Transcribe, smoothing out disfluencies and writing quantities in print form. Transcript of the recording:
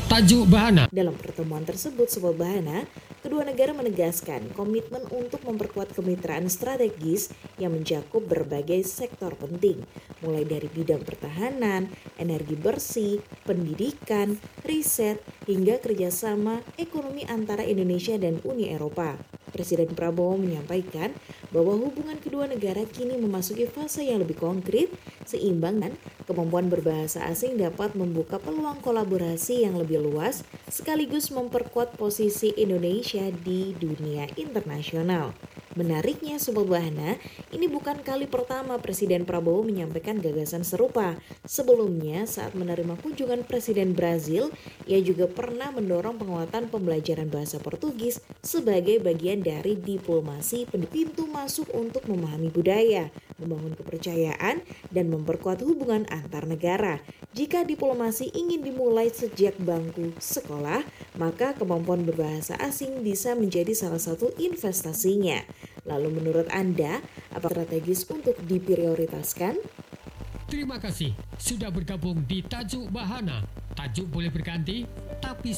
Tajuk Bahana. Dalam pertemuan tersebut, Sobat Bahana, kedua negara menegaskan komitmen untuk memperkuat kemitraan strategis yang mencakup berbagai sektor penting, mulai dari bidang pertahanan, energi bersih, pendidikan, riset, hingga kerjasama ekonomi antara Indonesia dan Uni Eropa. Presiden Prabowo menyampaikan bahwa hubungan kedua negara kini memasuki fase yang lebih konkret, seimbang dan kemampuan berbahasa asing dapat membuka peluang kolaborasi yang lebih luas sekaligus memperkuat posisi Indonesia di dunia internasional. Menariknya Sobat Bahana, ini bukan kali pertama Presiden Prabowo menyampaikan gagasan serupa. Sebelumnya saat menerima kunjungan Presiden Brazil, ia juga pernah mendorong penguatan pembelajaran bahasa Portugis sebagai bagian dari diplomasi pintu masuk untuk memahami budaya, membangun kepercayaan, dan memperkuat hubungan antar negara. Jika diplomasi ingin dimulai sejak bangku sekolah, maka kemampuan berbahasa asing bisa menjadi salah satu investasinya. Lalu menurut Anda, apa strategis untuk diprioritaskan? Terima kasih sudah bergabung di Tajuk Bahana. Tajuk boleh berganti, tapi